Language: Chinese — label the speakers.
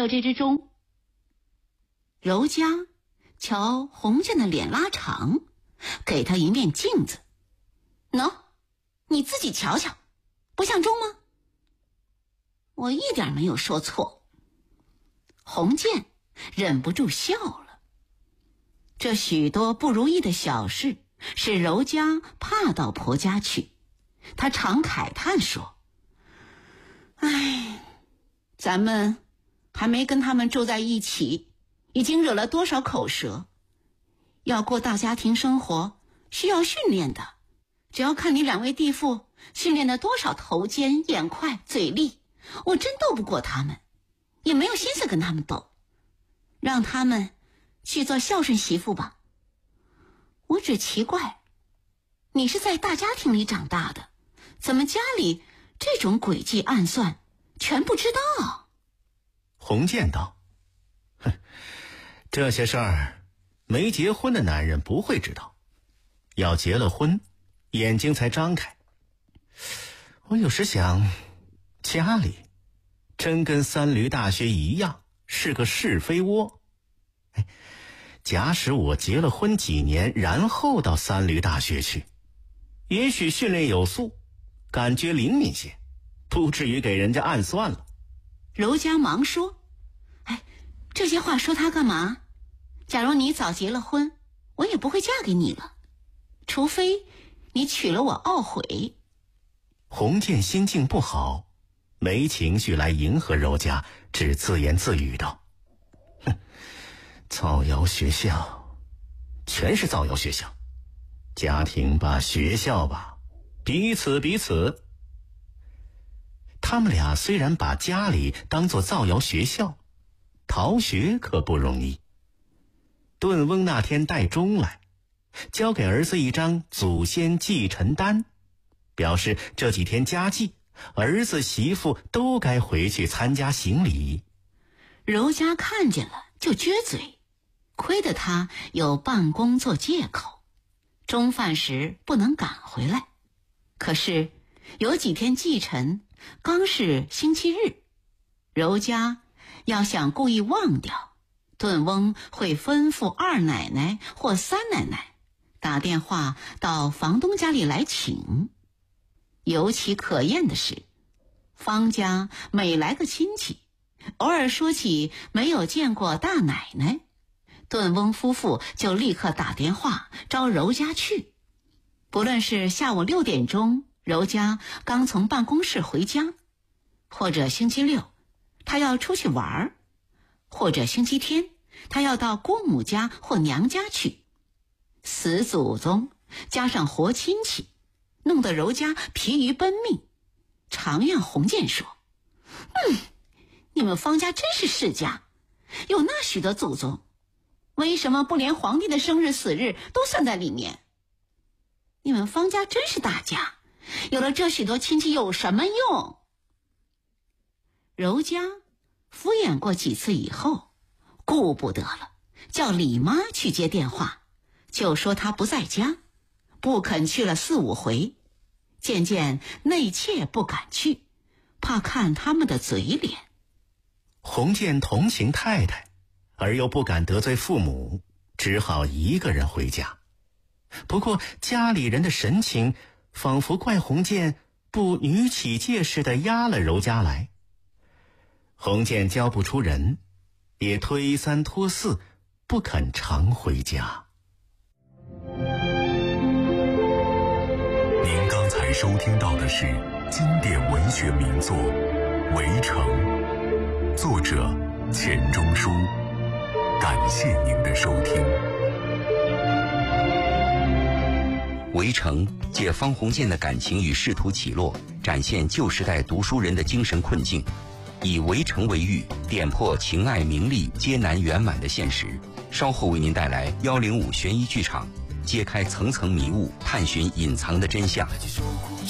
Speaker 1: 有这只钟。柔嘉瞧洪建的脸拉长，给他一面镜子。喏，你自己瞧瞧，不像钟吗？我一点没有说错。洪建忍不住笑了。这许多不如意的小事使柔嘉怕到婆家去。他常慨叹说：唉，咱们还没跟他们住在一起，已经惹了多少口舌。要过大家庭生活需要训练的，只要看你两位弟妇训练了多少头尖、眼快、嘴利，我真斗不过他们，也没有心思跟他们斗。让他们去做孝顺媳妇吧。我只奇怪，你是在大家庭里长大的，怎么家里这种诡计暗算全不知道？
Speaker 2: 洪建道：哼，这些事儿没结婚的男人不会知道，要结了婚眼睛才张开。我有时想，家里真跟三驴大学一样，是个是非窝。假使我结了婚几年，然后到三驴大学去，也许训练有素，感觉灵敏些，不至于给人家暗算了。
Speaker 1: 柔嘉忙说：这些话说他干嘛？假如你早结了婚，我也不会嫁给你了，除非你娶了我懊悔。
Speaker 2: 洪建心境不好，没情绪来迎合柔嘉，只自言自语道：哼，造谣学校，全是造谣学校，家庭吧，学校吧，彼此。他们俩虽然把家里当作造谣学校，逃学可不容易。顿翁那天带钟来，交给儿子一张祖先继承单，表示这几天家祭，儿子媳妇都该回去参加行礼。
Speaker 1: 柔嘉看见了就撅嘴，亏得他有办公做借口，中饭时不能赶回来。可是有几天忌辰，刚是星期日，柔嘉要想故意忘掉，顿翁会吩咐二奶奶或三奶奶打电话到房东家里来请。尤其可厌的是，方家每来个亲戚，偶尔说起没有见过大奶奶，顿翁夫妇就立刻打电话招柔嘉去。不论是下午6点钟柔嘉刚从办公室回家，或者星期六他要出去玩，或者星期天他要到姑母家或娘家去，死祖宗加上活亲戚，弄得柔嘉疲于奔命。常怨洪建说：你们方家真是世家，有那许多祖宗，为什么不连皇帝的生日死日都算在里面？你们方家真是大家，有了这许多亲戚有什么用？柔嘉敷衍过几次以后，顾不得了，叫李妈去接电话，就说她不在家，不肯去了4、5回，渐渐内怯不敢去，怕看他们的嘴脸。
Speaker 2: 洪建同情太太，而又不敢得罪父母，只好一个人回家。不过家里人的神情仿佛怪洪建不女起介似的压了柔嘉来。洪建交不出人，也推3拖4，不肯常回家。
Speaker 3: 您刚才收听到的是经典文学名作《围城》，作者钱钟书。感谢您的收听。
Speaker 4: 《围城》借方鸿渐的感情与仕途起落，展现旧时代读书人的精神困境，以围城为喻，点破情爱名利皆难圆满的现实。稍后为您带来105悬疑剧场，揭开层层迷雾，探寻隐藏的真相。